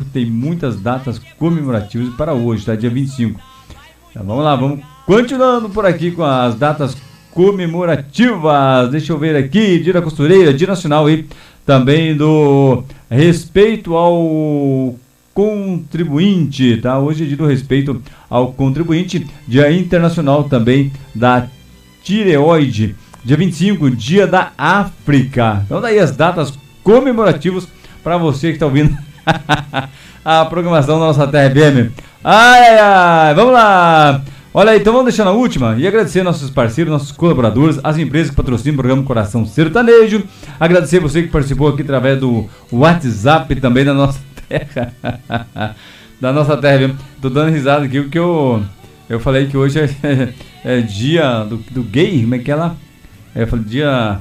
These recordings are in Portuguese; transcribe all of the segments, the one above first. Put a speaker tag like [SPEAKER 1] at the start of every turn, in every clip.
[SPEAKER 1] tem muitas datas comemorativas para hoje, tá? Dia 25. Então, vamos lá, vamos continuando por aqui com as datas comemorativas. Deixa eu ver aqui, Dia da Costureira, Dia Nacional aí também do respeito ao contribuinte, tá? Hoje é dia do respeito ao contribuinte, Dia Internacional também da Tireoide, dia 25, Dia da África. Então daí as datas comemorativas para você que está ouvindo a programação da nossa Terra FM. Vamos lá! Olha aí, então vamos deixar na última e agradecer nossos parceiros, nossos colaboradores, as empresas que patrocinam o programa Coração Sertanejo. Agradecer você que participou aqui através do WhatsApp também da nossa terra. Da nossa terra. Tô dando risada aqui porque eu falei que hoje é dia do gay. Como é que é lá? Eu falei dia...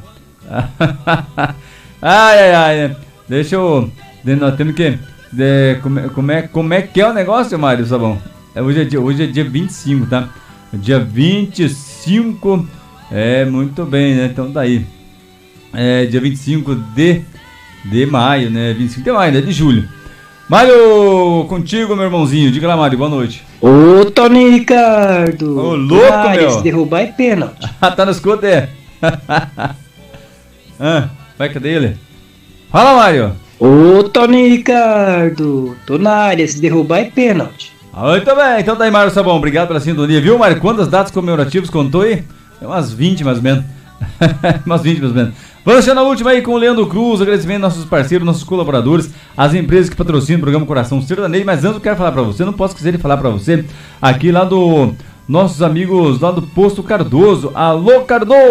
[SPEAKER 1] Deixa eu... Nós temos que... Como é que é o negócio, Mário Sabão? Hoje é dia 25, tá? Dia 25, muito bem, né? Então daí, dia 25 de maio, né? 25 de maio, né? De julho. Mário, contigo, meu irmãozinho. Diga lá, Mário, boa noite.
[SPEAKER 2] Ô, Tony Ricardo.
[SPEAKER 1] Ô, louco, meu.
[SPEAKER 2] Se derrubar é pênalti.
[SPEAKER 1] Tá no escudo, vai, cadê ele? Fala, Mário.
[SPEAKER 2] Ô, Tony Ricardo. Tô na área, se derrubar é pênalti.
[SPEAKER 1] Muito bem, então daí, Mário Sabão, obrigado pela sintonia, viu, Mário? Quantas datas comemorativas contou aí? Umas 20 mais ou menos. Umas 20 mais ou menos. Vamos deixar na última aí com o Leandro Cruz, agradecimento aos nossos parceiros, nossos colaboradores, as empresas que patrocinam o programa Coração Sertanejo. Mas antes eu quero falar pra você, não posso esquecer de falar pra você, aqui lá do nossos amigos lá do Posto Cardoso. Alô,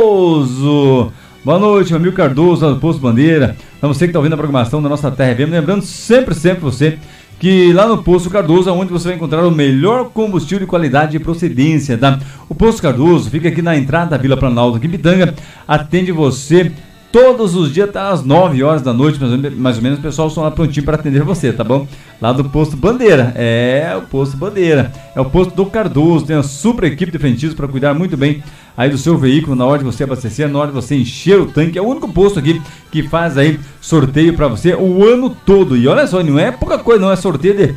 [SPEAKER 1] Cardoso! Boa noite, meu amigo Cardoso, lá do Posto Bandeira. Pra você que tá ouvindo a programação da nossa Terra FM, lembrando sempre você que lá no Posto Cardoso é onde você vai encontrar o melhor combustível de qualidade e procedência, tá? O Posto Cardoso fica aqui na entrada da Vila Planalto, aqui em Pitanga, atende você todos os dias, tá às 9 horas da noite, mais ou menos, o pessoal estão lá prontinho para atender você, tá bom? Lá do Posto Bandeira, o Posto Bandeira, é o Posto do Cardoso, tem a super equipe de frentistas para cuidar muito bem aí do seu veículo, na hora de você abastecer, na hora de você encher o tanque. É o único posto aqui que faz aí sorteio para você o ano todo, e olha só, não é pouca coisa não, é sorteio de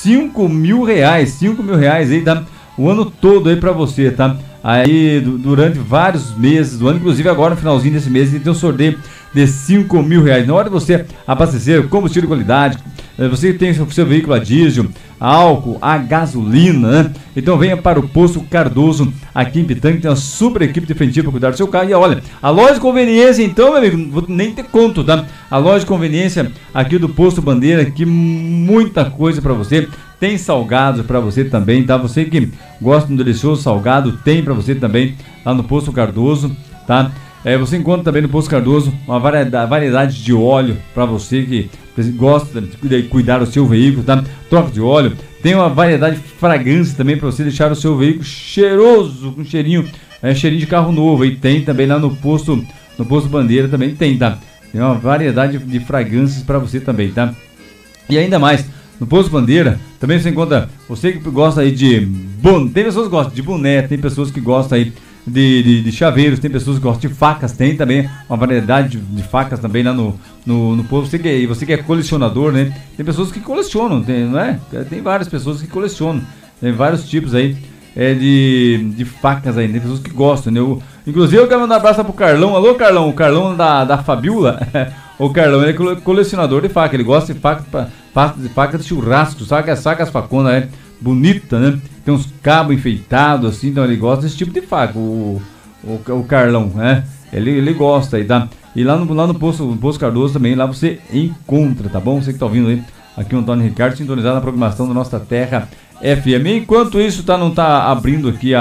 [SPEAKER 1] 5 mil reais aí, tá? O ano todo aí para você, tá? Aí durante vários meses do ano, inclusive agora no finalzinho desse mês, a gente tem um sorteio de 5 mil reais. Na hora de você abastecer combustível de qualidade, você tem o seu veículo a diesel, a álcool, a gasolina, né? Então venha para o Posto Cardoso aqui em Pitanga, tem uma super equipe de frente para cuidar do seu carro. E olha, a loja de conveniência, então, meu amigo, vou nem ter conto, tá? A loja de conveniência aqui do Posto Bandeira, aqui muita coisa para você. Tem salgados para você também, tá? Você que gosta de um delicioso salgado, tem para você também lá no Posto Cardoso, tá? Você encontra também no Posto Cardoso uma variedade de óleo para você que gosta de cuidar do seu veículo, tá? Troca de óleo. Tem uma variedade de fragrância também para você deixar o seu veículo cheiroso, com cheirinho de carro novo. E tem também lá no Posto Bandeira também tem, tá? Tem uma variedade de fragrâncias para você também, tá? E ainda mais, no Posto Bandeira, também você encontra, você que gosta aí de tem pessoas que gostam de boné, tem pessoas que gostam aí de chaveiros, tem pessoas que gostam de facas, tem também uma variedade de facas também lá no posto. Você que é colecionador, né? Tem pessoas que colecionam, não é? Tem várias pessoas que colecionam, tem vários tipos aí de facas aí, tem pessoas que gostam, né? Inclusive eu quero mandar um abraço pro Carlão. Alô, Carlão, o Carlão da Fabiola. O Carlão, ele é colecionador de faca, ele gosta de faca de churrasco, saca as faconas, bonita, né? Tem uns cabos enfeitados assim, então ele gosta desse tipo de faca, o Carlão, né? Ele gosta aí, tá? E lá no Posto Cardoso também, lá você encontra, tá bom? Você que tá ouvindo aí, aqui o Antônio Ricardo, sintonizado na programação da nossa Terra FM. Enquanto isso, não tá abrindo aqui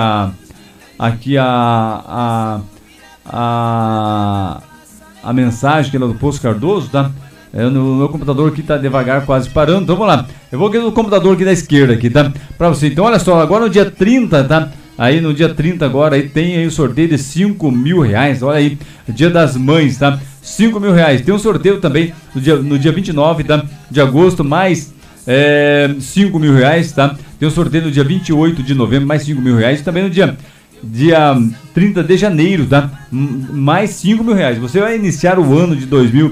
[SPEAKER 1] a mensagem que é do Posto Cardoso, tá? No meu computador aqui tá devagar, quase parando. Então vamos lá. Eu vou aqui no computador aqui da esquerda aqui, tá? Pra você. Então olha só, agora no dia 30, tá? Aí no dia 30 agora aí tem aí o sorteio de 5 mil reais. Olha aí, Dia das Mães, tá? 5 mil reais. Tem um sorteio também no dia 29, tá? De agosto, mais 5 mil reais, tá? Tem um sorteio no dia 28 de novembro, mais 5 mil reais. Também no dia 30 de janeiro, tá? Mais 5 mil reais. Você vai iniciar o ano de 2019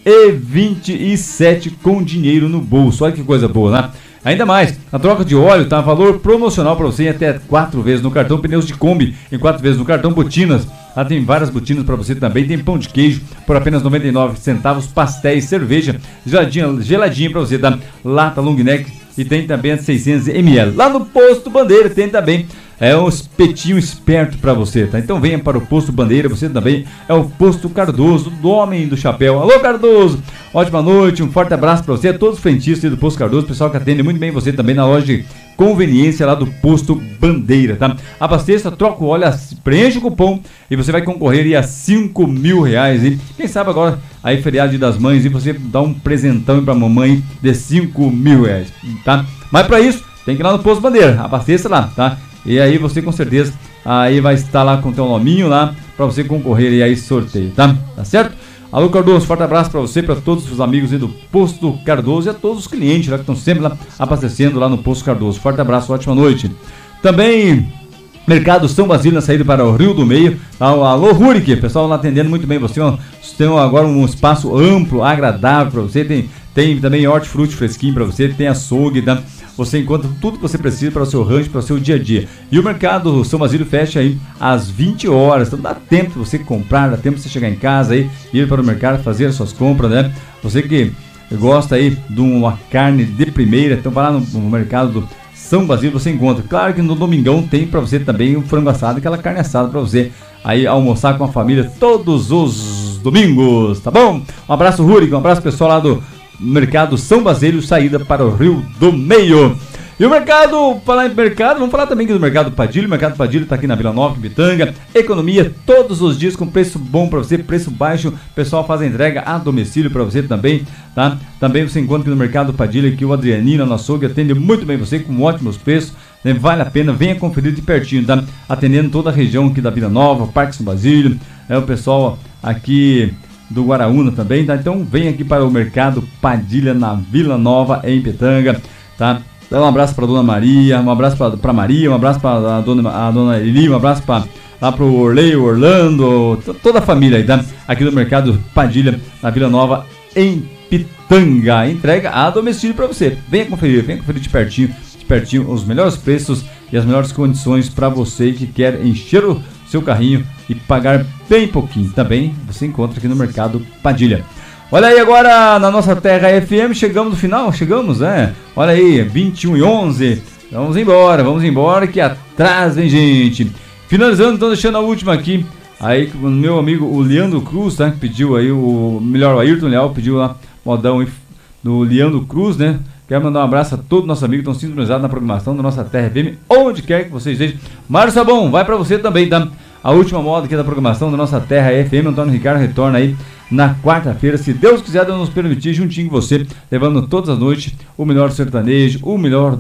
[SPEAKER 1] 27 com dinheiro no bolso. Olha que coisa boa, né? Ainda mais, a troca de óleo tá valor promocional para você em até 4 vezes no cartão pneus de Kombi, em 4 vezes no cartão botinas. Lá tem várias botinas para você também, tem pão de queijo por apenas 99 centavos, pastéis, cerveja, geladinha para você, da lata long neck, e tem também a 600 ml. Lá no Posto Bandeira tem também um espetinho esperto para você, tá? Então venha para o Posto Bandeira, você também é o Posto Cardoso, do Homem do Chapéu. Alô, Cardoso! Ótima noite, um forte abraço para você, a todos os frentistas do Posto Cardoso, pessoal que atende muito bem você também na loja de conveniência lá do Posto Bandeira, tá? Abasteça, troca o óleo, preenche o cupom e você vai concorrer aí a R$5.000, hein? Quem sabe agora, aí feriado das mães, e você dá um presentão pra mamãe de R$5.000, tá? Mas para isso, tem que ir lá no Posto Bandeira, abasteça lá, tá? E aí você com certeza aí vai estar lá com o teu nominho lá para você concorrer e aí sorteio, tá? Tá certo? Alô, Cardoso, forte abraço para você, para todos os amigos aí do Posto Cardoso e a todos os clientes lá que estão sempre lá abastecendo lá no Posto Cardoso. Forte abraço, ótima noite. Também Mercado São Basílio na saída para o Rio do Meio. Alô, Rurik, pessoal lá atendendo muito bem você. Tem agora um espaço amplo, agradável para você. Tem também hortifruti fresquinho para você, tem açougue, tá? Você encontra tudo que você precisa para o seu rancho, para o seu dia a dia. E o Mercado São Basílio fecha aí às 20 horas. Então dá tempo de você comprar, dá tempo de você chegar em casa aí, ir para o mercado, fazer as suas compras, né? Você que gosta aí de uma carne de primeira, então vai lá no Mercado do São Basílio, você encontra. Claro que no domingão tem para você também um frango assado, aquela carne assada para você aí almoçar com a família todos os domingos, tá bom? Um abraço, Rurik, um abraço pessoal lá do Mercado São Basílio, saída para o Rio do Meio. E o mercado, falar em mercado, vamos falar também aqui do Mercado Padilha. O Mercado Padilha está aqui na Vila Nova, em Pitanga. Economia todos os dias com preço bom para você, preço baixo. O pessoal faz a entrega a domicílio para você também, tá? Também você encontra aqui no Mercado Padilha que o Adrianino, no açougue, atende muito bem você com ótimos preços. Né? Vale a pena, venha conferir de pertinho, tá? Atendendo toda a região aqui da Vila Nova, Parque São Basílio. O pessoal aqui do Guaraúna também, tá? Então vem aqui para o Mercado Padilha na Vila Nova, em Pitanga, tá? Dá um abraço para a Dona Maria, um abraço para Maria, um abraço para a Dona Eli, um abraço lá para o Orley, Orlando, toda a família aí, tá? Aqui do Mercado Padilha na Vila Nova, em Pitanga. Entrega a domicílio para você. Venha conferir de pertinho os melhores preços e as melhores condições para você que quer encher o seu carrinho e pagar bem pouquinho. Também você encontra aqui no Mercado Padilha. Olha aí agora na nossa Terra FM, chegamos no final, né? Olha aí, 21h11, vamos embora que atrás vem gente. Finalizando, então deixando a última aqui, aí o meu amigo o Leandro Cruz, tá? Que pediu aí o Ayrton Leal, pediu lá modão do Leandro Cruz, né? Quero mandar um abraço a todos os nossos amigos que estão sintonizados na programação da nossa Terra FM, onde quer que vocês estejam. Mário Sabão, vai pra você também, tá? A última moda aqui da programação da nossa Terra FM, Antônio Ricardo retorna aí na quarta-feira, se Deus quiser, Deus nos permitir, juntinho com você, levando todas as noites o melhor sertanejo, o melhor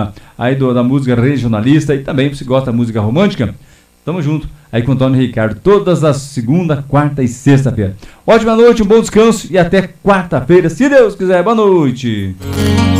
[SPEAKER 1] da música regionalista, e também se gosta da música romântica, tamo junto aí com o Antônio Ricardo, todas as segunda, quarta e sexta-feira. Ótima noite, um bom descanso e até quarta-feira, se Deus quiser. Boa noite.